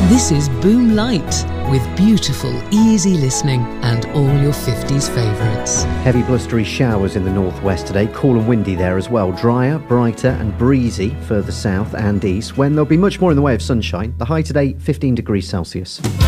This is Boom Light with beautiful, easy listening and all your 50s favourites. Heavy blustery showers in the northwest today, cool and windy there as well. Drier, brighter and breezy further south and east, when there'll be much more in the way of sunshine. The high today, 15 degrees Celsius.